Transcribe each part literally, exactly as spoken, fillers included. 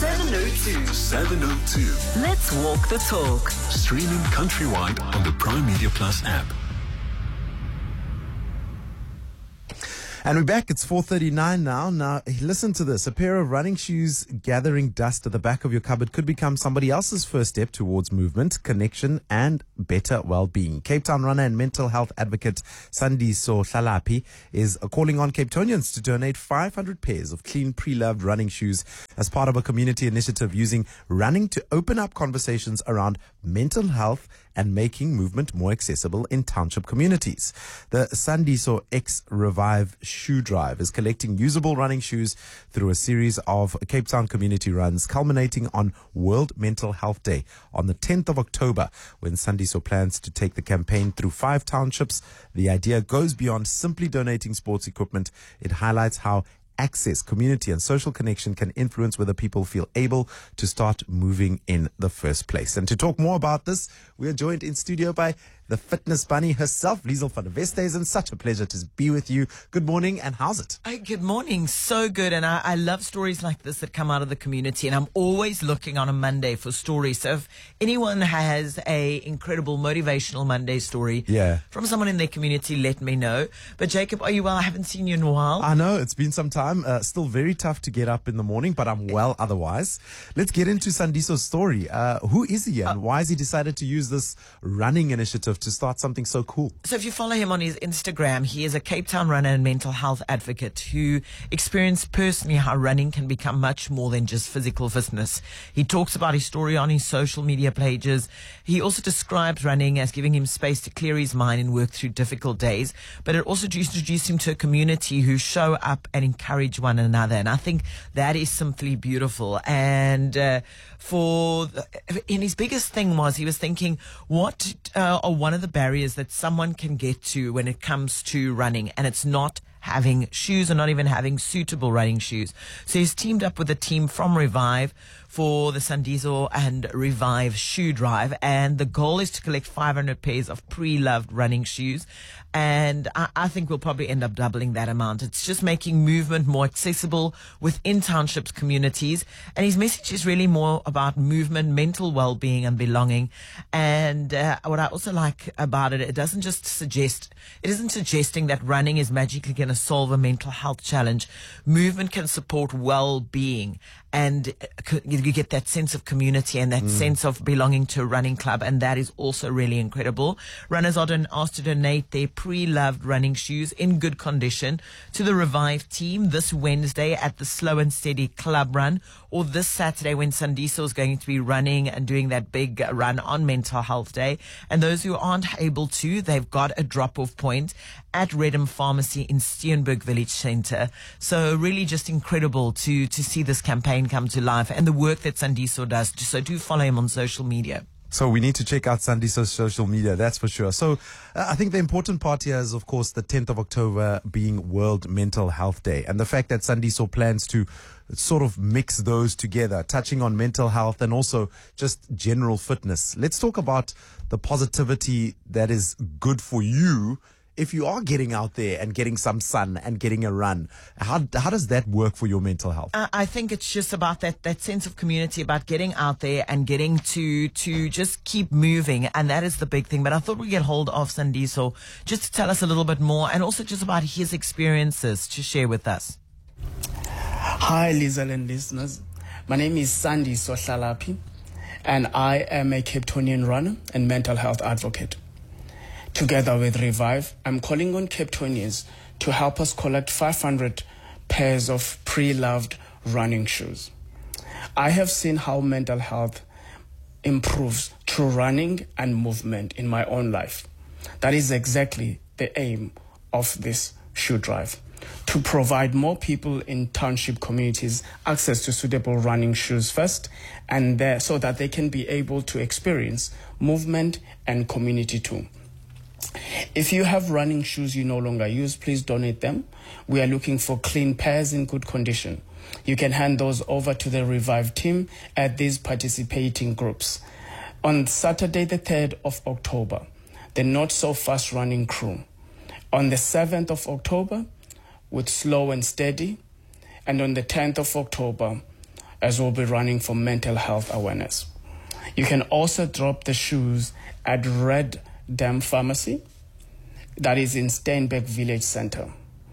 seven oh two. seven oh two. Let's walk the talk. Streaming countrywide on the Prime Media Plus app. And we're back. It's four thirty-nine now. Now, listen to this. A pair of running shoes gathering dust at the back of your cupboard could become somebody else's first step towards movement, connection, and better well-being. Cape Town runner and mental health advocate Sandiso Hlalapi is calling on Cape Townians to donate five hundred pairs of clean, pre-loved running shoes as part of a community initiative using running to open up conversations around mental health and making movement more accessible in township communities. The Sandiso X Revive Shoe Drive is collecting usable running shoes through a series of Cape Town community runs, culminating on World Mental Health Day on the tenth of October, when Sandiso plans to take the campaign through five townships. The idea goes beyond simply donating sports equipment. It highlights how access, community, and social connection can influence whether people feel able to start moving in the first place. And to talk more about this, we are joined in studio by the fitness bunny herself, Liesl van der Westhuizen. And such a pleasure to be with you. Good morning, and how's it? Hey, good morning. So good. And I, I love stories like this that come out of the community. And I'm always looking on a Monday for stories. So if anyone has a incredible motivational Monday story yeah. from someone in their community, let me know. But Jacob, are you well? I haven't seen you in a while. I know, it's been some time. Uh, still very tough to get up in the morning, but I'm well otherwise. Let's get into Sandiso's story. Uh, who is he, and uh, why has he decided to use this running initiative to start something so cool? So if you follow him on his Instagram, he is a Cape Town runner and mental health advocate who experienced personally how running can become much more than just physical fitness. He talks about his story on his social media pages. He also describes running as giving him space to clear his mind and work through difficult days, but it also introduced him to a community who show up and encourage one another. And I think that is simply beautiful. And uh, for the, and his biggest thing was he was thinking, what uh, are one of the barriers that someone can get to when it comes to running? And it's not having shoes, or not even having suitable running shoes. So he's teamed up with a team from Revive for the Sandiso and Revive Shoe Drive, and the goal is to collect five hundred pairs of pre-loved running shoes, and I, I think we'll probably end up doubling that amount. It's just making movement more accessible within townships communities, and his message is really more about movement, mental well-being, and belonging. And uh, what I also like about it, it doesn't just suggest, it isn't suggesting that running is magically going to solve a mental health challenge. Movement can support well-being, and you get that sense of community and that mm. sense of belonging to a running club, and that is also really incredible. Runners are asked to donate their pre-loved running shoes in good condition to the Revive team this Wednesday at the Slow and Steady Club Run, or this Saturday when Sandiso is going to be running and doing that big run on Mental Health Day. And those who aren't able to, they've got a drop-off point at Redham Pharmacy in Steenberg Village Centre. So really just incredible to to see this campaign come to life and the work that Sandiso does. So do follow him on social media. So we need to check out Sandiso's social media, that's for sure. So uh, I think the important part here is, of course, the tenth of October being World Mental Health Day, and the fact that Sandiso plans to sort of mix those together, touching on mental health and also just general fitness. Let's talk about the positivity that is good for you if you are getting out there and getting some sun and getting a run. How how does that work for your mental health? I, I think it's just about that, that sense of community, about getting out there and getting to to just keep moving, and that is the big thing. But I thought we'd get hold of Sandiso just to tell us a little bit more, and also just about his experiences to share with us. Hi, Liesl and listeners. My name is Sandiso Hlalapi, and I am a Cape Townian runner and mental health advocate. Together with Revive, I'm calling on Cape Townians to help us collect five hundred pairs of pre-loved running shoes. I have seen how mental health improves through running and movement in my own life. That is exactly the aim of this shoe drive, to provide more people in township communities access to suitable running shoes first, and there, so that they can be able to experience movement and community too. If you have running shoes you no longer use, please donate them. We are looking for clean pairs in good condition. You can hand those over to the Revive team at these participating groups. On Saturday, the third of October, the Not So Fast Running Crew. On the seventh of October, with Slow and Steady. And on the tenth of October, as we'll be running for mental health awareness. You can also drop the shoes at Red Dam Pharmacy, that is in Steinberg Village Center.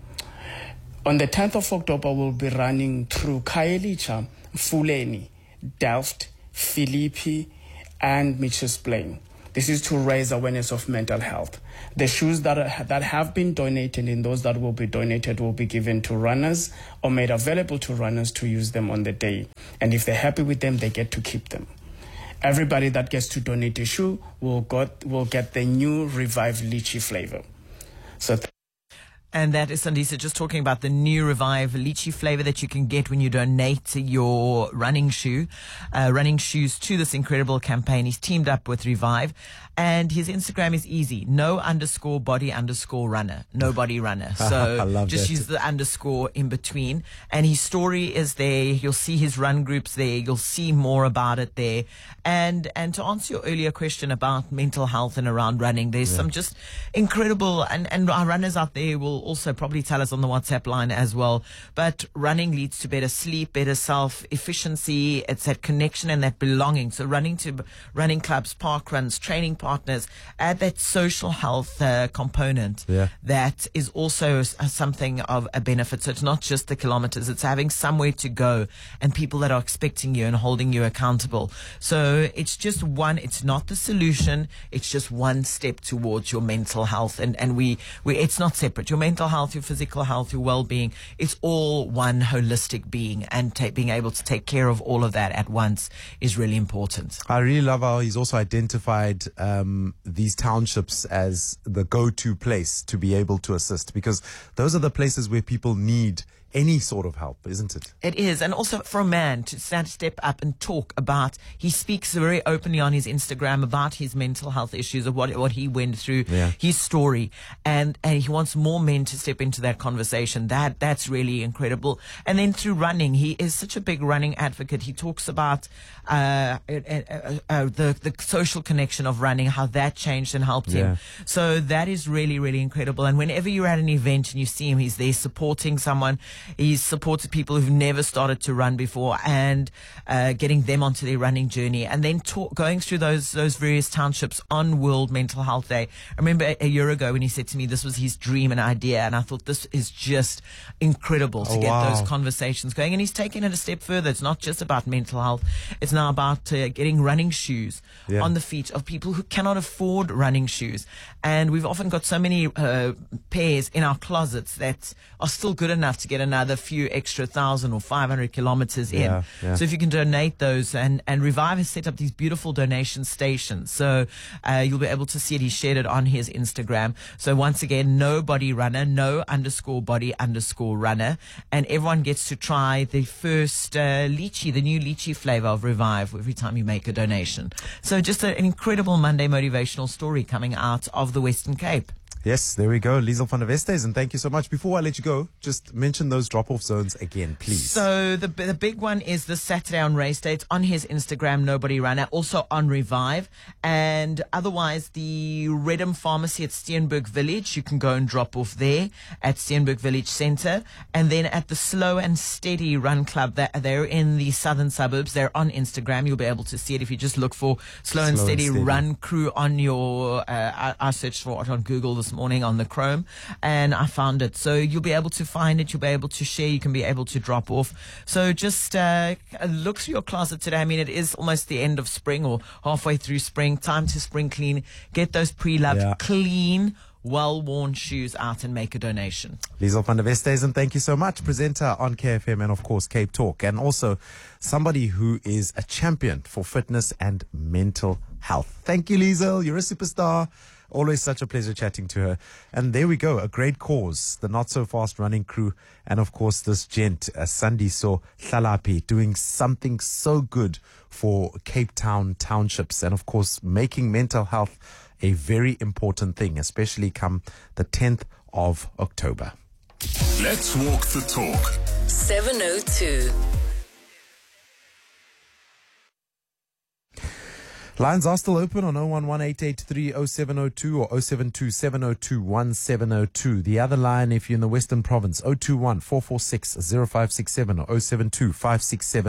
On the tenth of October, we'll be running through Khayelitsha, Mfuleni, Delft, Philippi, and Mitchell's Plain. This is to raise awareness of mental health. The shoes that are, that have been donated and those that will be donated will be given to runners or made available to runners to use them on the day. And if they're happy with them, they get to keep them. Everybody that gets to donate a shoe will, got, will get the new Revive Lychee flavor. So. Th- And that is Sandisa just talking about the new Revive Lychee flavor that you can get when you donate your running shoe, uh, running shoes to this incredible campaign. He's teamed up with Revive, and his Instagram is easy. No underscore body underscore runner. Nobody runner. So I love just that. use the underscore in between. And his story is there. You'll see his run groups there. You'll see more about it there. And, and to answer your earlier question about mental health and around running, there's yeah. some just incredible, and, and our runners out there will also probably tell us on the WhatsApp line as well. But running leads to better sleep, better self-efficiency. It's that connection and that belonging. So running to running clubs, park runs, training partners, add that social health uh, component yeah. that is also s- something of a benefit. So it's not just the kilometers, it's having somewhere to go and people that are expecting you and holding you accountable. So it's just one, it's not the solution, it's just one step towards your mental health. And, and we, we, it's not separate. Your mental health, your physical health, your well-being, it's all one holistic being, and ta- being able to take care of all of that at once is really important. I really love how he's also identified um, these townships as the go-to place to be able to assist, because those are the places where people need any sort of help, isn't it? It is. And also for a man to stand, step up and talk about, he speaks very openly on his Instagram about his mental health issues, of what what he went through, yeah. his story, and and he wants more men to step into that conversation. That that's really incredible. And then through running, he is such a big running advocate. He talks about uh, uh, uh, uh, the the social connection of running, how that changed and helped Yeah. him. So that is really, really incredible. And whenever you're at an event and you see him, he's there supporting someone. He's supported people who've never started to run before, and uh, getting them onto their running journey, and then talk, going through those those various townships on World Mental Health Day. I remember a, a year ago when he said to me this was his dream and idea, and I thought this is just incredible to Oh, get wow. those conversations going. And he's taken it a step further. It's not just about mental health. It's now about uh, getting running shoes Yeah. on the feet of people who cannot afford running shoes. And we've often got so many uh, pairs in our closets that are still good enough to get another few extra thousand or five hundred kilometers in. Yeah, yeah. So if you can donate those, and, and Revive has set up these beautiful donation stations. So uh, you'll be able to see it. He shared it on his Instagram. So once again, no body runner, no underscore body underscore runner. And everyone gets to try the first uh, lychee, the new lychee flavor of Revive every time you make a donation. So just a, an incredible Monday motivational story coming out of the Western Cape. Yes, there we go. Liesel van der Vestes, and thank you so much. Before I let you go, just mention those drop-off zones again, please. So the the big one is this Saturday on race day. It's on his Instagram, Nobody Runner, also on Revive. And otherwise, the Redham Pharmacy at Steenberg Village, you can go and drop off there at Steenberg Village Centre. And then at the Slow and Steady Run Club, that they're in the southern suburbs. They're on Instagram. You'll be able to see it if you just look for Slow, and, Slow and Steady Steady. Run Crew on your, uh, I, I searched for it on Google this morning on the Chrome, and I found it. So you'll be able to find it, you'll be able to share, you can be able to drop off. So just uh, look through your closet today. I mean, it is almost the end of spring, or halfway through spring. Time to spring clean. Get those pre-loved, Yeah. clean, well-worn shoes out and make a donation. Liesel van der Vestes, and thank you so much. Presenter on K F M and, of course, Cape Talk. And also somebody who is a champion for fitness and mental health. Thank you, Liesel. You're a superstar. Always such a pleasure chatting to her. And there we go, a great cause, the Not So Fast Running Crew, and of course this gent, uh, Sandiso Hlalapi, doing something so good for Cape Town townships, and of course making mental health a very important thing, especially come the tenth of October. Let's walk the talk. seven oh two. Lines are still open on oh one one eight eight three oh seven oh two or oh seven two seven oh two one seven oh two. The other line, if you're in the Western Province, oh two one four four six oh five six seven or oh seven two five six seven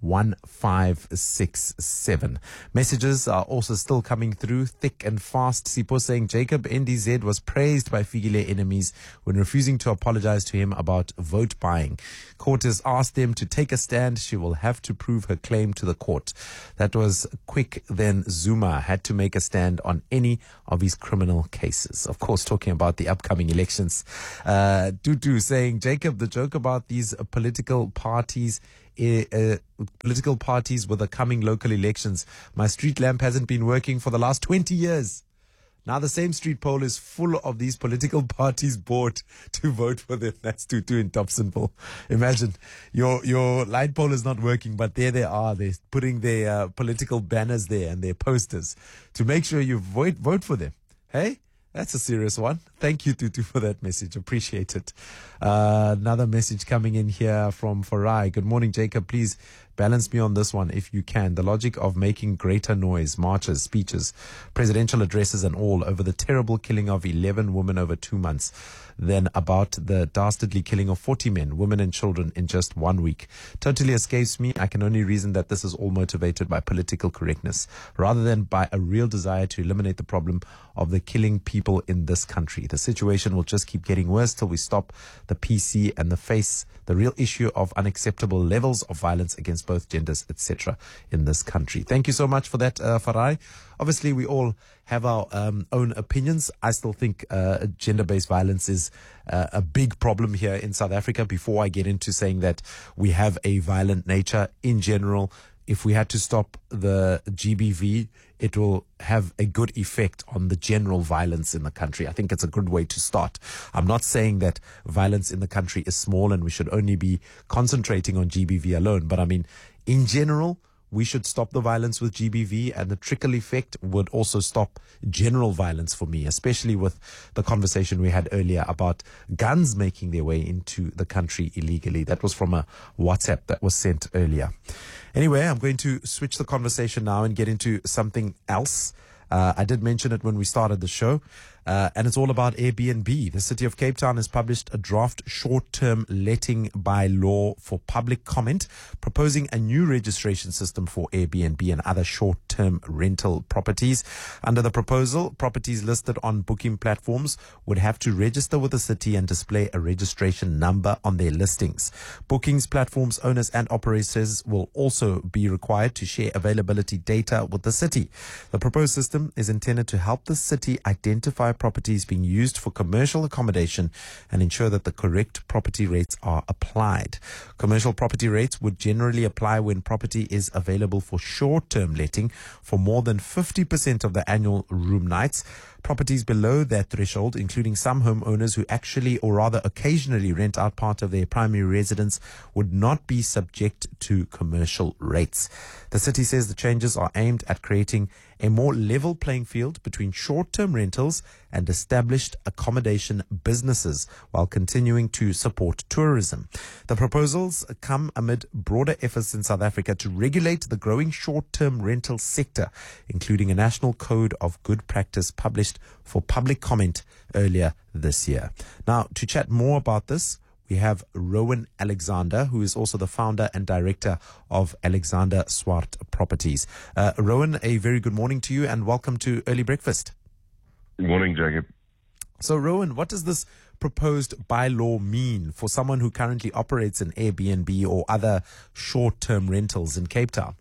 one five six seven. Messages are also still coming through thick and fast. Sipo saying Jacob N D Z was praised by Fikile enemies when refusing to apologize to him about vote buying. Court has asked them to take a stand. She will have to prove her claim to the court. That was quick. Then Zuma had to make a stand on any of his criminal cases. Of course, talking about the upcoming elections. Uh, Tutu saying, Jacob, the joke about these uh, political parties Uh, uh, political parties with the coming local elections. My street lamp hasn't been working for the last twenty years. Now the same street pole is full of these political parties bought to vote for them. That's Tutu in Dobsonville. Imagine your your light pole is not working, but there they are. They're putting their uh, political banners there and their posters to make sure you vote vote for them. Hey? That's a serious one. Thank you, Tutu, for that message. Appreciate it. Uh, another message coming in here from Farai. Good morning, Jacob. Please balance me on this one if you can. The logic of making greater noise, marches, speeches, presidential addresses and all over the terrible killing of eleven women over two months, then about the dastardly killing of forty men, women and children in just one week. Totally escapes me. I can only reason that this is all motivated by political correctness rather than by a real desire to eliminate the problem of the killing people in this country. The situation will just keep getting worse till we stop the P C and the face the real issue of unacceptable levels of violence against both genders, et cetera in this country. Thank you so much for that, uh, Farai. Obviously, we all have our um, own opinions. I still think uh, gender-based violence is uh, a big problem here in South Africa. Before I get into saying that we have a violent nature in general, if we had to stop the G B V, it will have a good effect on the general violence in the country. I think it's a good way to start. I'm not saying that violence in the country is small and we should only be concentrating on G B V alone. But I mean, in general, we should stop the violence with G B V, and the trickle effect would also stop general violence for me, especially with the conversation we had earlier about guns making their way into the country illegally. That was from a WhatsApp that was sent earlier. Anyway, I'm going to switch the conversation now and get into something else. Uh, I did mention it when we started the show. Uh, and it's all about Airbnb. The city of Cape Town has published a draft short-term letting bylaw for public comment, proposing a new registration system for Airbnb and other short-term rental properties. Under the proposal, properties listed on booking platforms would have to register with the city and display a registration number on their listings. Bookings platforms, owners and operators will also be required to share availability data with the city. The proposed system is intended to help the city identify properties being used for commercial accommodation and ensure that the correct property rates are applied. Commercial property rates would generally apply when property is available for short-term letting for more than fifty percent of the annual room nights. Properties below that threshold, including some homeowners who actually or rather occasionally rent out part of their primary residence, would not be subject to commercial rates. The city says the changes are aimed at creating a more level playing field between short-term rentals and established accommodation businesses while continuing to support tourism. The proposals come amid broader efforts in South Africa to regulate the growing short-term rental sector, including a national code of good practice published for public comment earlier this year. Now, to chat more about this, we have Rowan Alexander, who is also the founder and director of Alexander Swart Properties. Uh, Rowan, a very good morning to you and welcome to Early Breakfast. Good morning, Jacob. So, Rowan, what does this proposed bylaw mean for someone who currently operates an Airbnb or other short-term rentals in Cape Town?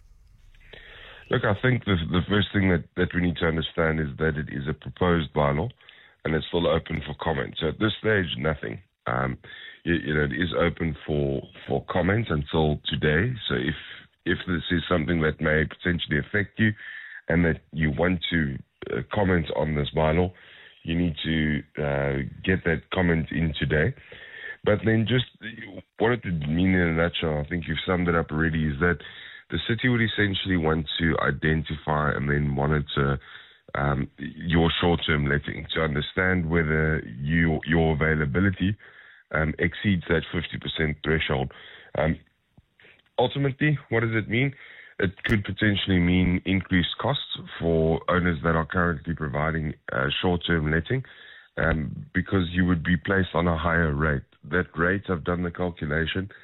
Look, I think the, the first thing that, that we need to understand is that it is a proposed bylaw and it's still open for comment. So at this stage, nothing. Um, you, you know, it is open for, for comment until today. So if if this is something that may potentially affect you and that you want to uh, comment on this bylaw, you need to uh, get that comment in today. But then just what it would mean in a nutshell, I think you've summed it up already, is that the city would essentially want to identify and then monitor um, your short-term letting to understand whether you, your availability um, exceeds that fifty percent threshold. Um, ultimately, what does it mean? It could potentially mean increased costs for owners that are currently providing uh, short-term letting um, because you would be placed on a higher rate. That rate, I've done the calculation,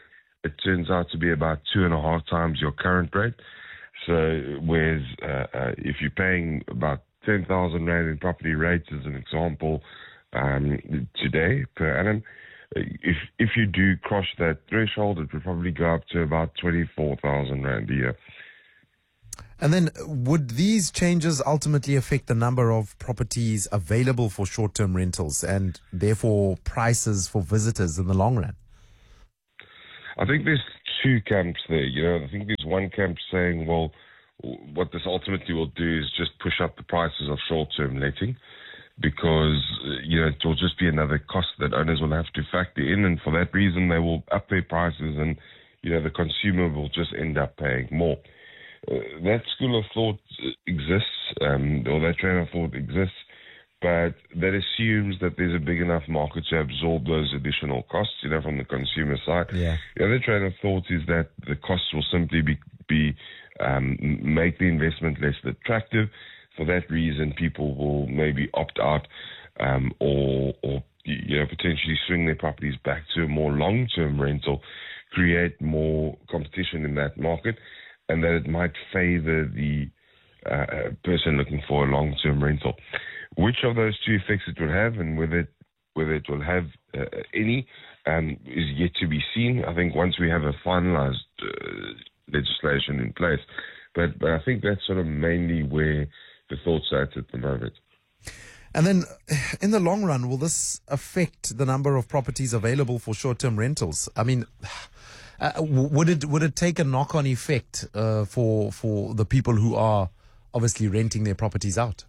it turns out to be about two and a half times your current rate. So, whereas uh, uh, if you're paying about ten thousand rand in property rates, as an example, um, today per annum, if if you do cross that threshold, it would probably go up to about twenty-four thousand rand a year. And then would these changes ultimately affect the number of properties available for short-term rentals and therefore prices for visitors in the long run? I think there's two camps there. You know, I think there's one camp saying, well, what this ultimately will do is just push up the prices of short-term letting, because, you know, it will just be another cost that owners will have to factor in, and for that reason they will up their prices, and, you know, the consumer will just end up paying more. Uh, that school of thought exists, um, or that train of thought exists, but that assumes that there's a big enough market to absorb those additional costs, you know, from the consumer side. Yeah. The other train of thought is that the costs will simply be, be um, make the investment less attractive. For that reason, people will maybe opt out, um, or, or you know, potentially swing their properties back to a more long-term rental, create more competition in that market, and that it might favor the uh, person looking for a long-term rental. Which of those two effects it will have, and whether it, whether it will have uh, any, um, is yet to be seen. I think once we have a finalized uh, legislation in place, but, but I think that's sort of mainly where the thoughts are at at the moment. And then in the long run, will this affect the number of properties available for short-term rentals? I mean, uh, would it would it take a knock-on effect uh, for for the people who are obviously renting their properties out?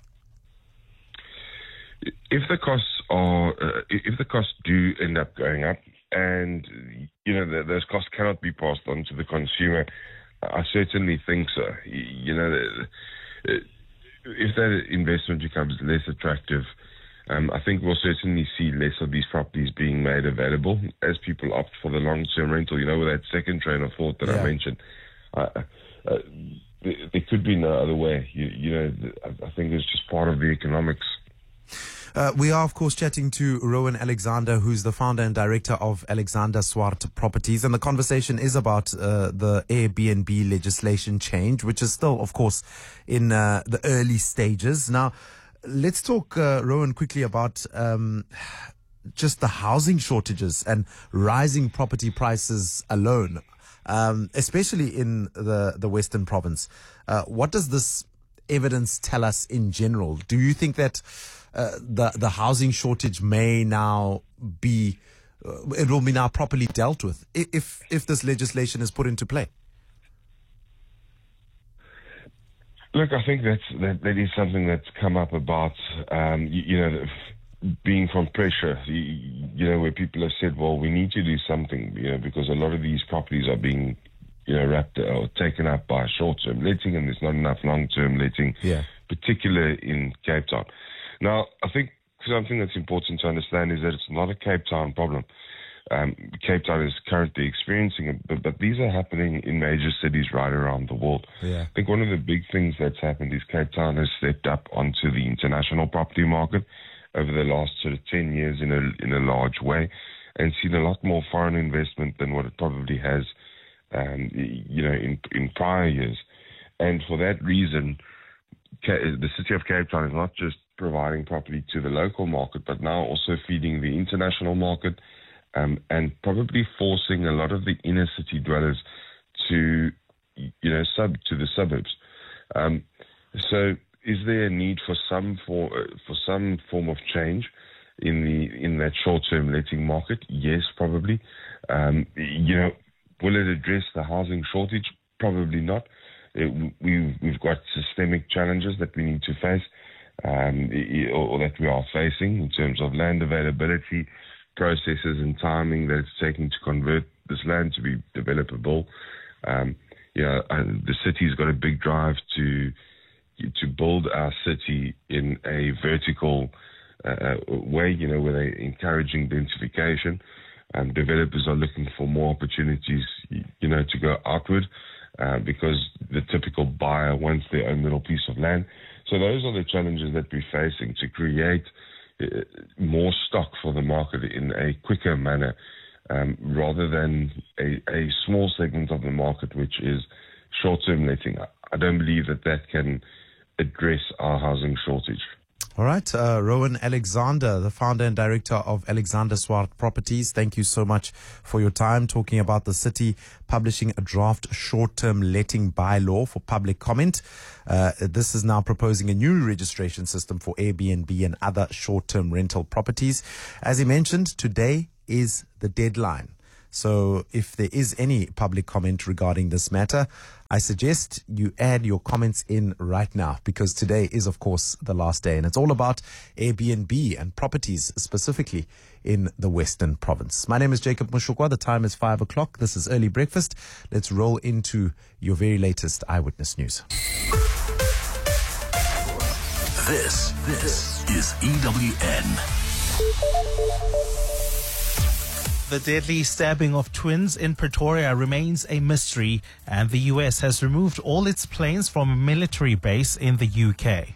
If the costs are, uh, if the costs do end up going up, and you know the, those costs cannot be passed on to the consumer, I certainly think so. You know, if that investment becomes less attractive, um, I think we'll certainly see less of these properties being made available as people opt for the long-term rental. You know, with that second train of thought that Yeah. I mentioned, uh, uh, there, there could be no other way. You, you know, I think it's just part of the economics. Uh, we are, of course, chatting to Rowan Alexander, who's the founder and director of Alexander Swart Properties. And the conversation is about uh, the Airbnb legislation change, which is still, of course, in uh, the early stages. Now, let's talk, uh, Rowan, quickly about um, just the housing shortages and rising property prices alone, um, especially in the, the Western Province. Uh, what does this evidence tell us in general? Do you think that Uh, the the housing shortage may now be uh, it will be now properly dealt with if if this legislation is put into play? Look, I think that's that, that is something that's come up about um, you, you know being from pressure. You, you know, where people have said, well, we need to do something, you know, because a lot of these properties are being you know wrapped or taken up by short-term letting, and there's not enough long-term letting, yeah. particularly in Cape Town. Now, I think something that's important to understand is that it's not a Cape Town problem. Um, Cape Town is currently experiencing it, but, but these are happening in major cities right around the world. Yeah. I think one of the big things that's happened is Cape Town has stepped up onto the international property market over the last sort of ten years in a, in a large way, and seen a lot more foreign investment than what it probably has, um, you know, in, in prior years. And for that reason, the city of Cape Town is not just providing property to the local market, but now also feeding the international market, um, and probably forcing a lot of the inner city dwellers to, you know, sub to the suburbs. Um, so, is there a need for some for for some form of change in the in that short-term letting market? Yes, probably. Um, you know, will it address the housing shortage? Probably not. It, we've we've got systemic challenges that we need to face. Um, or that we are facing in terms of land availability, processes and timing that it's taking to convert this land to be developable. Um, you know, the city's got a big drive to to build our city in a vertical uh, way, you know, where they're encouraging densification. Um, developers are looking for more opportunities, you know, to go outward uh, because the typical buyer wants their own little piece of land. So those are the challenges that we're facing, to create uh, more stock for the market in a quicker manner, um, rather than a, a small segment of the market, which is short-term letting. I don't believe that that can address our housing shortage. All right, uh, Rowan Alexander, the founder and director of Alexander Swart Properties. Thank you so much for your time talking about the city publishing a draft short-term letting bylaw for public comment. Uh, this is now proposing a new registration system for Airbnb and other short-term rental properties. As he mentioned, today is the deadline. So if there is any public comment regarding this matter, I suggest you add your comments in right now, because today is, of course, the last day. And it's all about Airbnb and properties specifically in the Western Province. My name is Jacob Mushukwa. The time is five o'clock. This is Early Breakfast. Let's roll into your very latest Eyewitness News. This, this is E W N. The deadly stabbing of twins in Pretoria remains a mystery, and the U S has removed all its planes from a military base in the U K.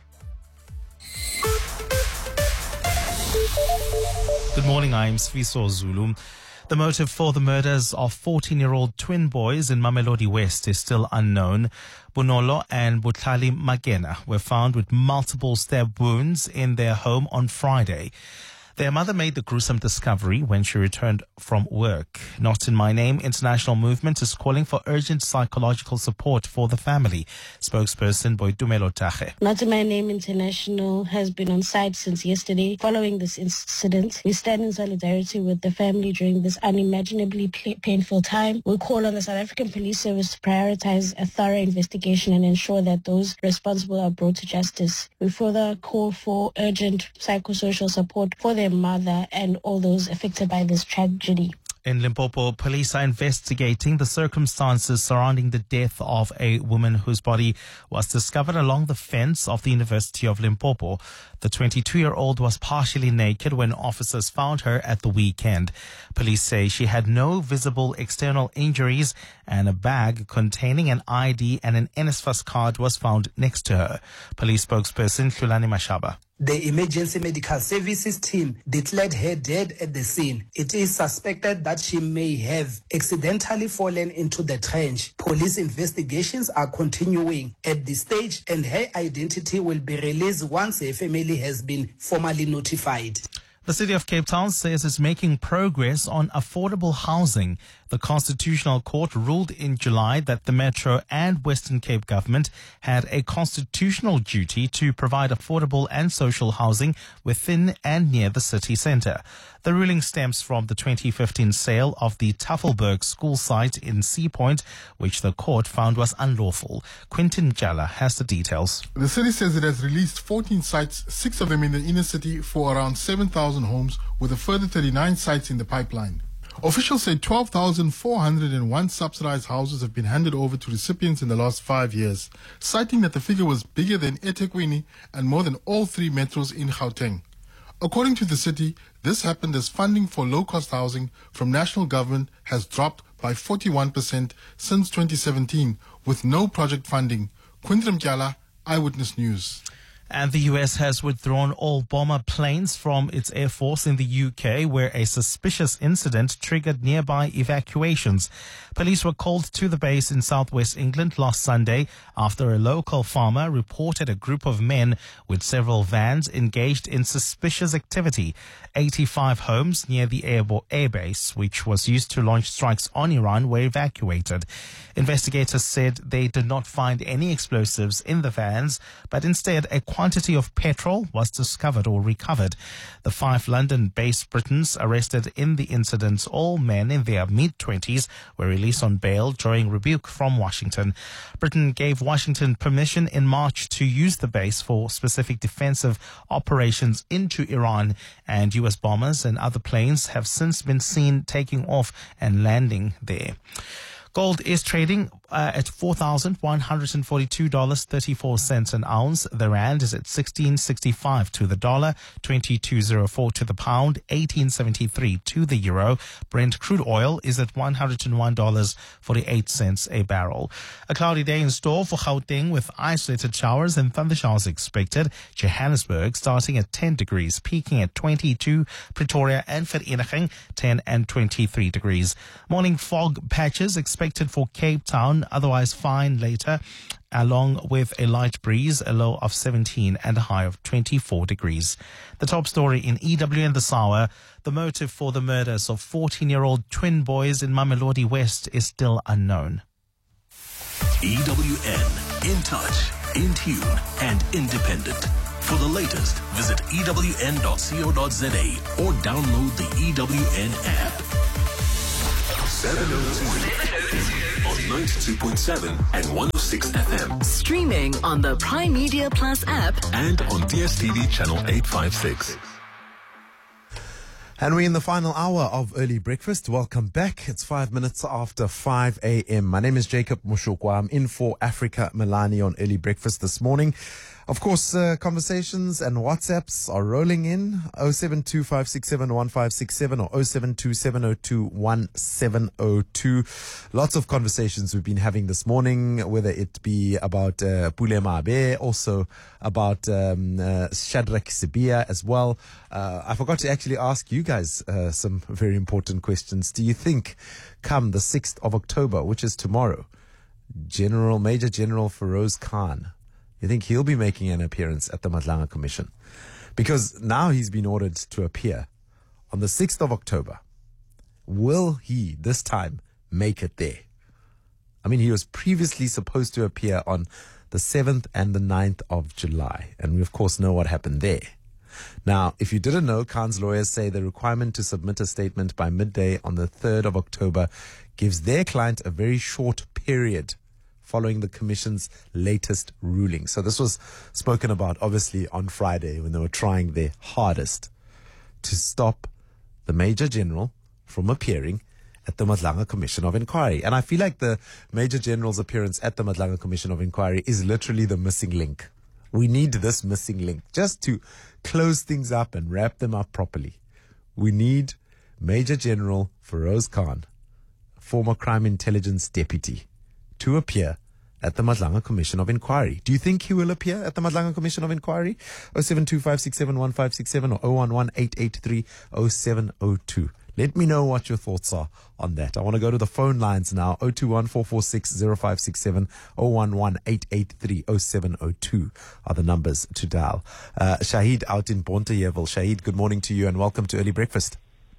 Good morning, I'm Sviso Zulu. The motive for the murders of fourteen-year-old twin boys in Mamelodi West is still unknown. Bonolo and Butlali Magena were found with multiple stab wounds in their home on Friday. Their mother made the gruesome discovery when she returned from work. Not in My Name International Movement is calling for urgent psychological support for the family. Spokesperson Boitumelo Tache. Not in My Name International has been on site since yesterday. Following this incident, we stand in solidarity with the family during this unimaginably pl- painful time. We call on the South African Police Service to prioritize a thorough investigation and ensure that those responsible are brought to justice. We further call for urgent psychosocial support for their mother and all those affected by this tragedy. In Limpopo, police are investigating the circumstances surrounding the death of a woman whose body was discovered along the fence of the University of Limpopo. The twenty-two-year-old was partially naked when officers found her at the weekend. Police say she had no visible external injuries, and a bag containing an I D and an N S F A S card was found next to her. Police spokesperson Hlulani Mashaba. The emergency medical services team declared her dead at the scene. It is suspected that she may have accidentally fallen into the trench. Police investigations are continuing at this stage, and her identity will be released once her family has been formally notified. The City of Cape Town says it's making progress on affordable housing. The Constitutional Court ruled in July that the Metro and Western Cape government had a constitutional duty to provide affordable and social housing within and near the city centre. The ruling stems from the twenty fifteen sale of the Tafelberg school site in Sea Point, which the court found was unlawful. Quintin Jala has the details. The city says it has released fourteen sites, six of them in the inner city, for around seven thousand homes, with a further thirty-nine sites in the pipeline. Officials say twelve thousand four hundred one subsidized houses have been handed over to recipients in the last five years, citing that the figure was bigger than eThekwini and more than all three metros in Gauteng. According to the city, this happened as funding for low-cost housing from national government has dropped by forty-one percent since twenty seventeen, with no project funding. Quintin Mkyala, Eyewitness News. And the U S has withdrawn all bomber planes from its air force in the U K, where a suspicious incident triggered nearby evacuations. Police were called to the base in southwest England last Sunday after a local farmer reported a group of men with several vans engaged in suspicious activity. eighty-five homes near the airborne airbase, which was used to launch strikes on Iran, were evacuated. Investigators said they did not find any explosives in the vans, but instead a quantity of petrol was discovered or recovered. The five London-based Britons arrested in the incident, all men in their mid-twenties, were released on bail during rebuke from Washington. Britain gave Washington permission in March to use the base for specific defensive operations into Iran, and U S bombers and other planes have since been seen taking off and landing there. Gold is trading uh, at four thousand one hundred forty-two dollars and thirty-four cents an ounce. The rand is at sixteen sixty-five to the dollar, twenty-two oh four to the pound, eighteen seventy-three to the euro. Brent crude oil is at one hundred one dollars and forty-eight cents a barrel. A cloudy day in store for Gauteng with isolated showers and thundershowers expected. Johannesburg starting at ten degrees, peaking at twenty-two. Pretoria and Vereeniging ten and twenty-three degrees. Morning fog patches expected for Cape Town, otherwise fine later, along with a light breeze, a low of seventeen and a high of twenty-four degrees. The top story in E W N this hour: the motive for the murders of fourteen-year-old twin boys in Mamelodi West is still unknown. E W N, in touch, in tune, and independent. For the latest, visit E W N dot co dot za or download the E W N app. seven oh two on ninety-two point seven and one oh six F M. Streaming on the Prime Media Plus app and on D S T V channel eight fifty-six. And we're in the final hour of Early Breakfast. Welcome back. It's five minutes after five a.m. My name is Jacob Mushukwa. I'm in for Africa Milani on Early Breakfast this morning. Of course, uh, conversations and WhatsApps are rolling in. oh seven two five six seven one five six seven or oh seven two seven oh two one seven oh two. Lots of conversations we've been having this morning, whether it be about uh, Pule Mabe, also about um, uh, Shadrach Sibia as well. Uh, I forgot to actually ask you guys uh, some very important questions. Do you think come the sixth of October, which is tomorrow, General Major General Feroz Khan, you think he'll be making an appearance at the Madlanga Commission? Because now he's been ordered to appear on the sixth of October. Will he this time make it there? I mean, he was previously supposed to appear on the seventh and the ninth of July. And we, of course, know what happened there. Now, if you didn't know, Khan's lawyers say the requirement to submit a statement by midday on the third of October gives their client a very short period following the Commission's latest ruling. So this was spoken about, obviously, on Friday when they were trying their hardest to stop the Major General from appearing at the Madlanga Commission of Inquiry. And I feel like the Major General's appearance at the Madlanga Commission of Inquiry is literally the missing link. We need this missing link just to close things up and wrap them up properly. We need Major General Feroz Khan, former Crime Intelligence Deputy, to appear at the Madlanga Commission of Inquiry. Do you think he will appear at the Madlanga Commission of Inquiry? oh seven two five six seven one five six seven or oh one one eight eight three oh seven oh two. Let me know what your thoughts are on that. I want to go to the phone lines now. oh two one four four six oh five six seven, oh one one eight eight three oh seven oh two are the numbers to dial. Uh, Shahid out in Bonteheuwel. Shahid, good morning to you and welcome to Early Breakfast.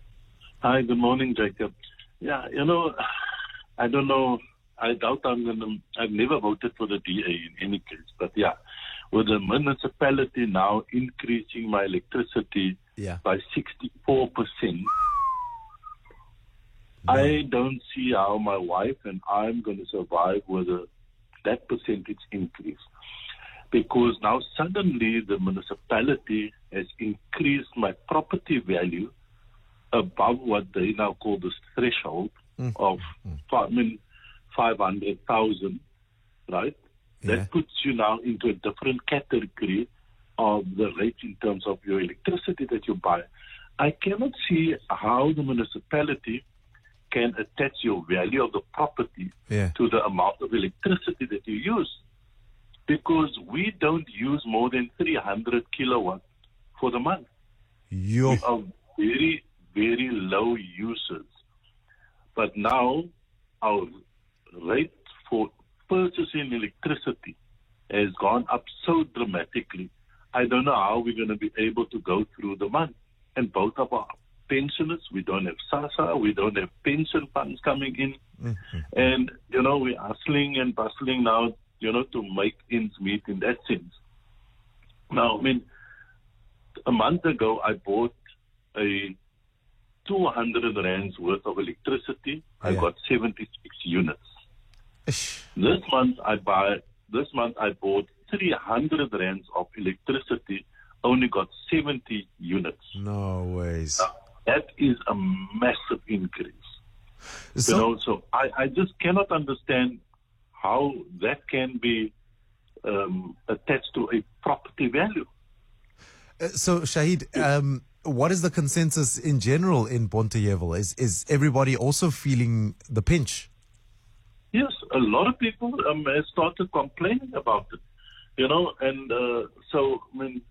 Hi, good morning, Jacob. Yeah, you know, I don't know. I doubt I'm going to, I've never voted for the D A in any case. But yeah, with the municipality now increasing my electricity yeah. by sixty-four percent, no. I don't see how my wife and I'm going to survive with a, that percentage increase. Because now suddenly the municipality has increased my property value above what they now call the threshold mm. of, mm. I mean, five hundred thousand, right? Yeah. That puts you now into a different category of the rate in terms of your electricity that you buy. I cannot see how the municipality can attach your value of the property yeah. to the amount of electricity that you use. Because we don't use more than three hundred kilowatts for the month. Yo. We are very, very low users. But now our rate for purchasing electricity has gone up so dramatically. I don't know how we're going to be able to go through the month. And both of our pensioners, we don't have SASSA, we don't have pension funds coming in. Mm-hmm. And, you know, we're hustling and bustling now, you know, to make ends meet in that sense. Now, I mean, a month ago, I bought a two hundred rands worth of electricity. Yeah. I got seventy-six units. Ish. This month I buy. This month I bought three hundred rands of electricity. Only got seventy units. No ways. Now, that is a massive increase. So, you know, so I, I just cannot understand how that can be um, attached to a property value. Uh, so, Shahid, um, what is the consensus in general in Bonteheuwel? Is is everybody also feeling the pinch? Yes, a lot of people um, have started complaining about it, you know, and uh, so, I mean,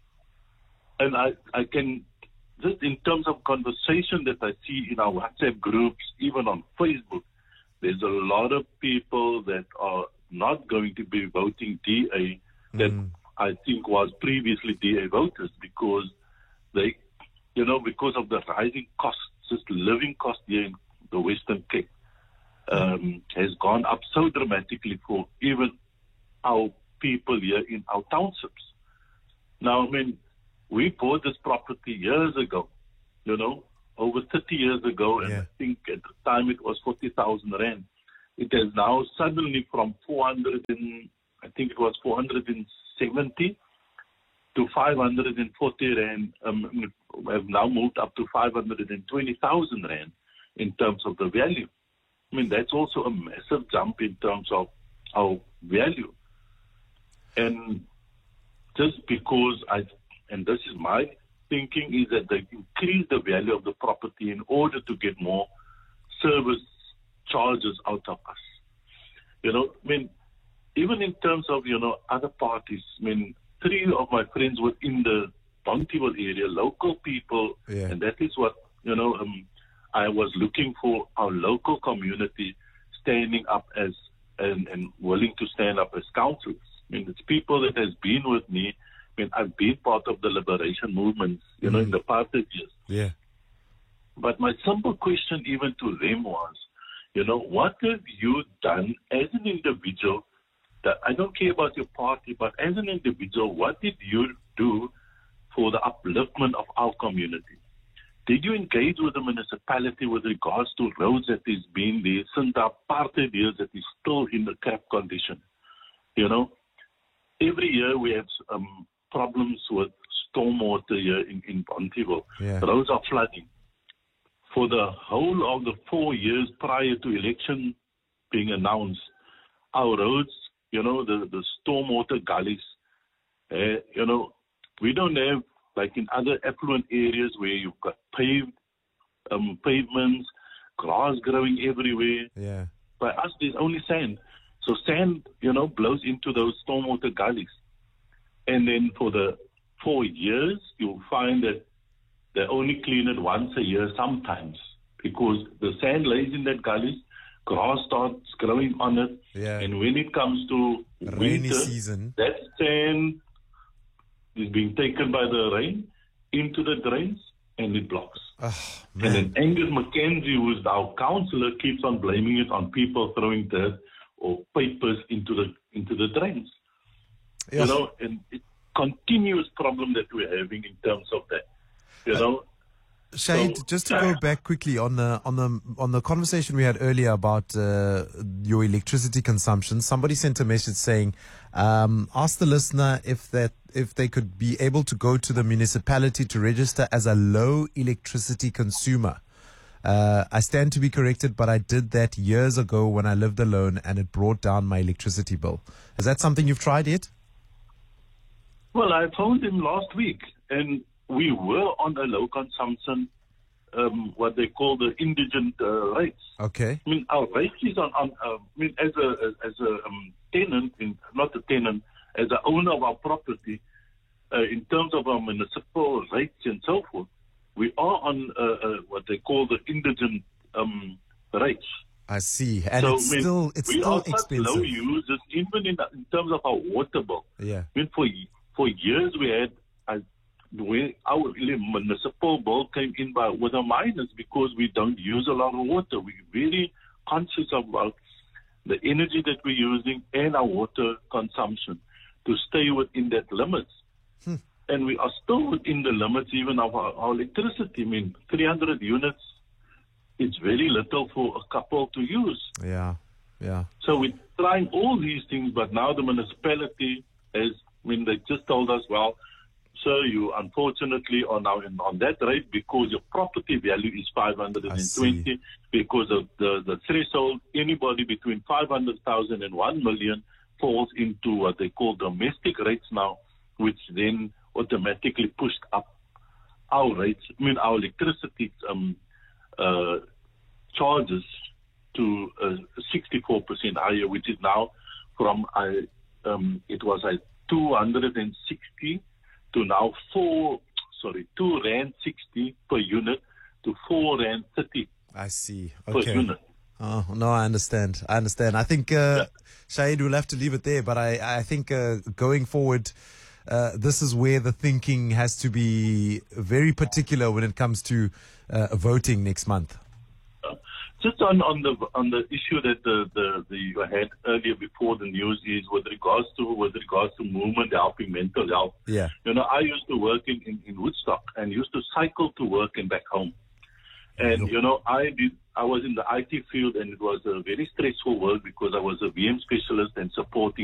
and I, I can, just in terms of conversation that I see in our WhatsApp groups, even on Facebook, there's a lot of people that are not going to be voting D A that mm. I think was previously D A voters because they, you know, because of the rising costs, just living cost here in the Western Cape um, has gone up so dramatically for even our people here in our townships. Now, I mean, we bought this property years ago, you know, over thirty years ago, and yeah. I think at the time it was forty thousand rand. It has now suddenly from four hundred and, I think it was four hundred seventy to five hundred forty rand, um, have now moved up to five hundred twenty thousand rand in terms of the value. I mean, that's also a massive jump in terms of our value. And just because I, and this is my thinking, is that they increase the value of the property in order to get more service charges out of us. You know, I mean, even in terms of, you know, other parties, I mean, three of my friends were in the Bonteheuwel area, local people, yeah. and that is what, you know, um, I was looking for our local community standing up as, and, and willing to stand up as councillors. I mean, it's people that has been with me. I mean, I've been part of the liberation movements, you mm. know, in the past years. Yeah. But my simple question even to them was, you know, what have you done as an individual? That I don't care about your party, but as an individual, what did you do for the upliftment of our community? Did you engage with the municipality with regards to roads that has been there since the apartheid years that is still in the crap condition? You know, every year we have um, problems with stormwater here in, in Bonteheuwel. Yeah. Roads are flooding. For the whole of the four years prior to election being announced, our roads, you know, the, the stormwater gullies, uh, you know, we don't have, like in other affluent areas where you've got paved um, pavements, grass growing everywhere. Yeah. By us, there's only sand. So sand, you know, blows into those stormwater gullies. And then for the four years, you'll find that they only clean it once a year sometimes because the sand lays in that gully, grass starts growing on it, yeah. and when it comes to rainy winter, season, that sand is being taken by the rain into the drains and it blocks. Oh, and then Angus McKenzie, who is our councillor, keeps on blaming it on people throwing dirt or papers into the into the drains. Yeah. You know, and it's a continuous problem that we're having in terms of that. You know, Shahid, so, just to go back quickly on the on the on the conversation we had earlier about uh, your electricity consumption. Somebody sent a message saying, um, "Ask the listener if that if they could be able to go to the municipality to register as a low electricity consumer." Uh, I stand to be corrected, but I did that years ago when I lived alone, and it brought down my electricity bill. Is that something you've tried yet? Well, I phoned him last week, and we were on a low consumption, um, what they call the indigent uh, rates. Okay. I mean, our rates is on, on uh, I mean, as a as a um, tenant, in, not a tenant, as an owner of our property, uh, in terms of our municipal rates and so forth, we are on uh, uh, what they call the indigent um, rates. I see, and so, it's I mean, still it's we still are such expensive. low users, even in, in terms of our water bill. Yeah. I mean, for for years we had. I, When our municipal bill came in by with a minus because we don't use a lot of water. We're very conscious about the energy that we're using and our water consumption to stay within that limits. Hmm. And we are still within the limits even of our, our electricity. I mean, three hundred units, it's very little for a couple to use. Yeah, yeah. So we're trying all these things, but now the municipality has, I mean, they just told us, well, So you unfortunately are now in, on that rate because your property value is five hundred twenty because of the, the threshold. Anybody between five hundred thousand and one million falls into what they call domestic rates now, which then automatically pushed up our rates, I mean our electricity um, uh, charges to uh, sixty-four percent higher, which is now from, uh, um, it was uh, two hundred sixty to now four, sorry, two rand sixty per unit to four rand thirty. I see. Per Okay. unit. Oh, no, I understand. I understand. I think, uh, Shahid, we'll have to leave it there, but I, I think, uh, going forward, uh, this is where the thinking has to be very particular when it comes to, uh, voting next month. Just on, on the on the issue that the, the, the you had earlier before the news is with regards to with regards to movement helping mental health. Yeah. You know, I used to work in, in, in Woodstock and used to cycle to work and back home. And you know, I did I was in the I T field and it was a very stressful work because I was a V M specialist and supporting